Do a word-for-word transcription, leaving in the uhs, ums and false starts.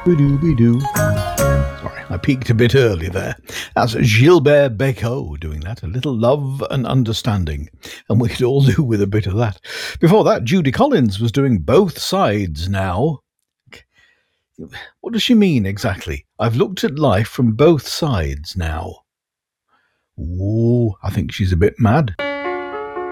Ba-doo-be-doo. Sorry, I peaked a bit early there. That's Gilbert Bécaud doing that. A little love and understanding. And we could all do with a bit of that. Before that, Judy Collins was doing Both Sides Now. What does she mean exactly? I've looked at life from both sides now. Ooh, I think she's a bit mad.